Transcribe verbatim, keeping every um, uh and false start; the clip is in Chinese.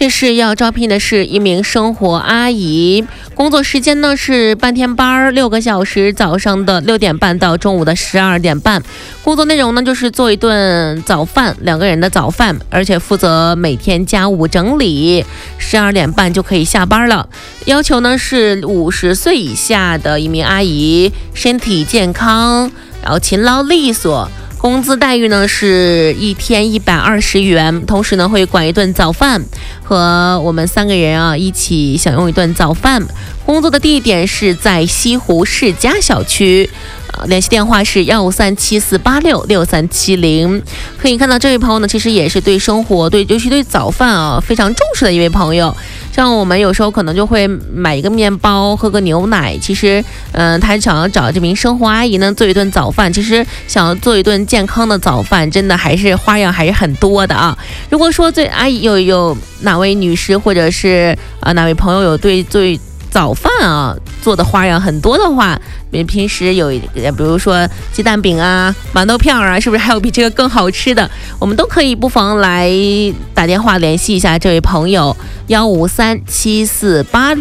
这是要招聘的是一名生活阿姨，工作时间呢是半天班，六个小时，早上的六点半到中午的十二点半。工作内容呢就是做一顿早饭，两个人的早饭，而且负责每天家务整理，十二点半就可以下班了。要求呢是五十岁以下的一名阿姨，身体健康，然后勤劳利索。工资待遇呢是一天一百二十元，同时呢会管一顿早饭，和我们三个人啊一起享用一顿早饭。工作的地点是在西湖世家小区，呃，联系电话是幺五三七四八六六三七零。可以看到这位朋友呢，其实也是对生活，对尤其对早饭啊非常重视的一位朋友。像我们有时候可能就会买一个面包，喝个牛奶，其实，嗯、呃，他想要找这名生活阿姨呢做一顿早饭，其实想要做一顿健康的早饭，真的还是花样还是很多的啊。如果说对阿姨有有哪位女士或者是啊、呃、哪位朋友有对对早饭啊做的花样很多的话，比平时有比如说鸡蛋饼啊、馒头片啊，是不是还有比这个更好吃的？我们都可以不妨来打电话联系一下这位朋友，幺五三七四八六。